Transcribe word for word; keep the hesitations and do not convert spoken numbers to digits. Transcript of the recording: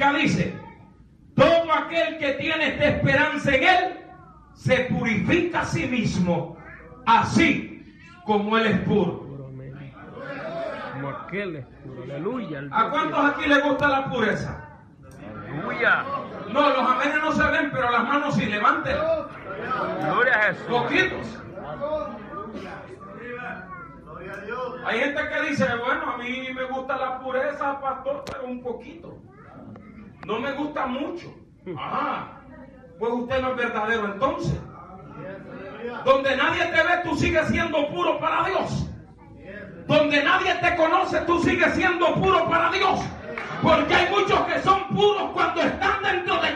bíblica dice: todo aquel que tiene esta esperanza en Él se purifica a sí mismo, así como Él es puro. Como aquel es puro. Aleluya. ¿A cuántos aquí les gusta la pureza? Aleluya. No, los amenes no se ven, pero las manos sí, levántenlas. Gloria a Jesús. Poquitos. Hay gente que dice: bueno, a mí me gusta la pureza, pastor, pero un poquito. No me gusta mucho. Ajá. Pues usted no es verdadero entonces. Donde nadie te ve, tú sigues siendo puro para Dios. Donde nadie te conoce, tú sigues siendo puro para Dios. Porque hay muchos que son puros cuando están dentro de